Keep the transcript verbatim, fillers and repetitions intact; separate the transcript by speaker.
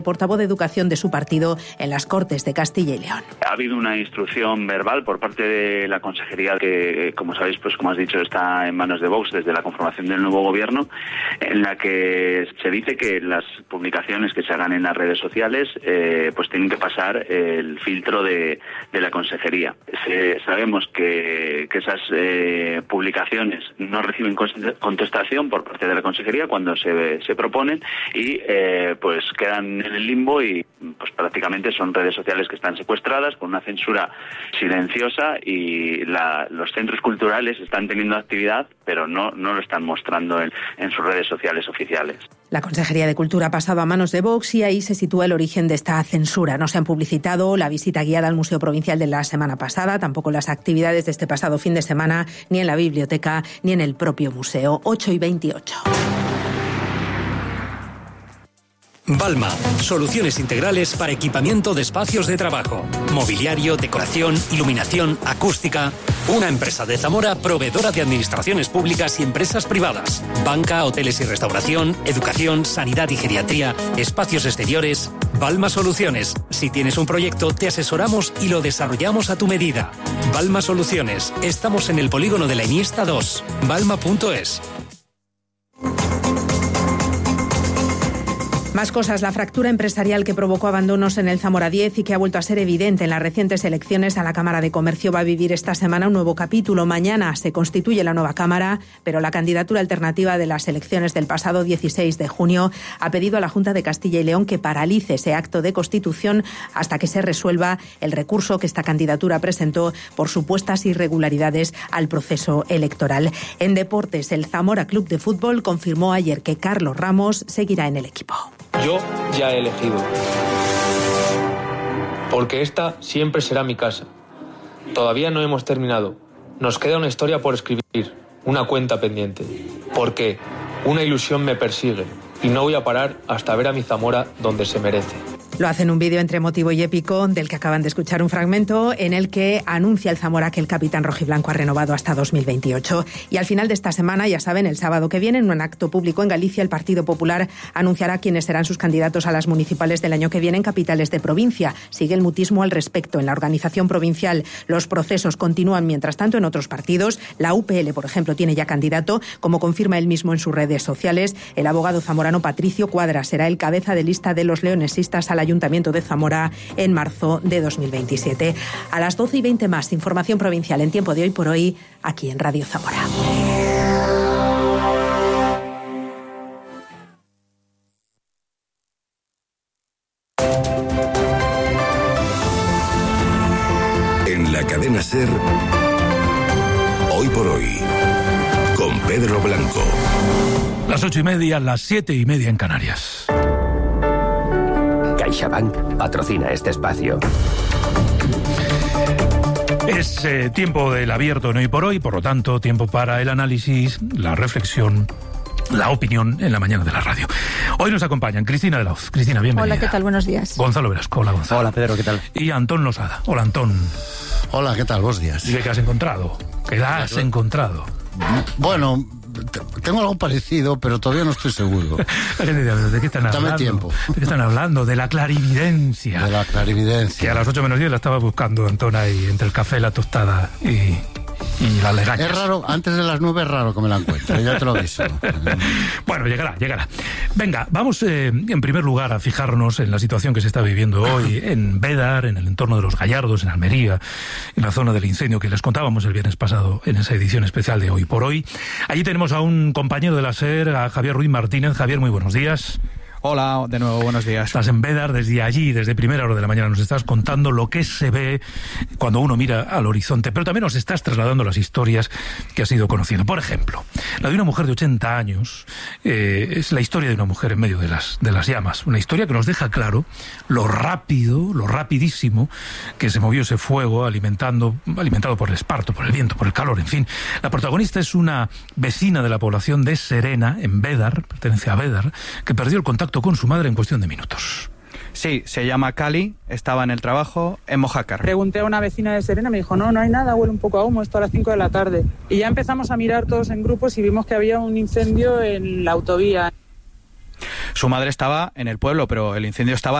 Speaker 1: portavoz de Educación de su partido en las Cortes de Castilla y León.
Speaker 2: Ha habido una instrucción verbal por parte de la Consejería que, como sabéis, pues como has dicho, está en manos de Vox desde la conformación del nuevo gobierno, en la que se dice que las publicaciones que se hagan en las redes sociales eh, pues tienen que pasar el filtro de, de la Consejería. Se, sabemos que, que esas eh, publicaciones no reciben contestación por parte de la Consejería cuando se, se proponen y eh, pues quedan en el limbo y pues prácticamente son redes sociales que están secuestradas con una censura silenciosa y la, los centros culturales están teniendo actividad pero no, no lo están mostrando en, en sus redes sociales oficiales.
Speaker 1: La Consejería de Cultura ha pasado a manos de Vox y ahí se sitúa el origen de esta censura. No se han publicitado la visita guiada al Museo Provincial de la semana pasada, tampoco las actividades de este pasado fin de semana, ni en la biblioteca ni en el propio museo. ocho y veintiocho.
Speaker 3: Balma, soluciones integrales para equipamiento de espacios de trabajo, mobiliario, decoración, iluminación, acústica. Una empresa de Zamora proveedora de administraciones públicas y empresas privadas. Banca, hoteles y restauración, educación, sanidad y geriatría, espacios exteriores. Balma Soluciones. Si tienes un proyecto, te asesoramos y lo desarrollamos a tu medida. Balma Soluciones. Estamos en el polígono de la Iniesta dos. balma punto es.
Speaker 1: Más cosas, la fractura empresarial que provocó abandonos en el Zamora diez y que ha vuelto a ser evidente en las recientes elecciones a la Cámara de Comercio va a vivir esta semana un nuevo capítulo. Mañana se constituye la nueva Cámara, pero la candidatura alternativa de las elecciones del pasado dieciséis de junio ha pedido a la Junta de Castilla y León que paralice ese acto de constitución hasta que se resuelva el recurso que esta candidatura presentó por supuestas irregularidades al proceso electoral. En deportes, el Zamora Club de Fútbol confirmó ayer que Carlos Ramos seguirá en el equipo.
Speaker 4: Yo ya he elegido, porque esta siempre será mi casa. Todavía no hemos terminado. Nos queda una historia por escribir, una cuenta pendiente. Porque una ilusión me persigue y no voy a parar hasta ver a mi Zamora donde se merece.
Speaker 1: Lo hace en un vídeo entre emotivo y épico del que acaban de escuchar un fragmento en el que anuncia el Zamora que el capitán rojiblanco ha renovado hasta dos mil veintiocho. Y al final de esta semana, ya saben, el sábado que viene, en un acto público en Galicia, el Partido Popular anunciará quiénes serán sus candidatos a las municipales del año que viene en capitales de provincia. Sigue el mutismo al respecto en la organización provincial. Los procesos continúan mientras tanto en otros partidos. La U P L, por ejemplo, tiene ya candidato, como confirma él mismo en sus redes sociales. El abogado zamorano Patricio Cuadra será el cabeza de lista de los leonesistas al Ayuntamiento de Zamora en marzo de dos mil veintisiete. A las doce y veinte más, información provincial en tiempo de hoy por hoy, aquí en Radio Zamora.
Speaker 5: En la cadena SER, hoy por hoy, con Pedro Blanco.
Speaker 6: Las ocho y media, las siete y media en Canarias.
Speaker 7: CaixaBank patrocina este espacio.
Speaker 6: Es eh, tiempo del abierto en Hoy por Hoy, por lo tanto, tiempo para el análisis, la reflexión, la opinión en la mañana de la radio. Hoy nos acompañan Cristina de la Hoz. Cristina, bienvenida.
Speaker 8: Hola, ¿qué tal? Buenos días.
Speaker 6: Gonzalo Velasco. Hola, Gonzalo.
Speaker 9: Hola, Pedro, ¿qué tal?
Speaker 6: Y Antón Losada. Hola, Antón.
Speaker 9: Hola, ¿qué tal? Buenos días.
Speaker 6: ¿Y qué has encontrado? ¿Qué has encontrado?
Speaker 9: Bueno, tengo algo parecido, pero todavía no estoy seguro.
Speaker 6: ¿De qué están hablando?
Speaker 9: Dame tiempo.
Speaker 6: ¿De qué están hablando? De la clarividencia.
Speaker 9: De la clarividencia.
Speaker 6: Que a las ocho menos diez la estaba buscando Antón ahí, entre el café, la tostada y... y las legañas.
Speaker 9: Es raro, antes de las nueve es raro que me la encuentre, ya te lo aviso.
Speaker 6: Bueno, llegará, llegará. Venga, vamos eh, en primer lugar a fijarnos en la situación que se está viviendo hoy en Bédar, en el entorno de los Gallardos, en Almería, en la zona del incendio que les contábamos el viernes pasado en esa edición especial de Hoy por Hoy. Allí tenemos a un compañero de la SER, a Javier Ruiz Martínez. Javier, muy buenos días.
Speaker 10: Hola, de nuevo, buenos días.
Speaker 6: Estás en Bédar, desde allí, desde primera hora de la mañana, nos estás contando lo que se ve cuando uno mira al horizonte, pero también nos estás trasladando las historias que has ido conociendo. Por ejemplo, la de una mujer de ochenta años, eh, es la historia de una mujer en medio de las, de las llamas. Una historia que nos deja claro lo rápido, lo rapidísimo que se movió ese fuego alimentando, alimentado por el esparto, por el viento, por el calor, en fin. La protagonista es una vecina de la población de Serena, en Bédar, pertenece a Bédar, que perdió el contacto con su madre en cuestión de minutos.
Speaker 10: Sí, se llama Cali, estaba en el trabajo en Mojácar.
Speaker 11: Pregunté a una vecina de Serena, me dijo, no, no hay nada, huele un poco a humo, esto a las cinco de la tarde. Y ya empezamos a mirar todos en grupos y vimos que había un incendio en la autovía.
Speaker 10: Su madre estaba en el pueblo, pero el incendio estaba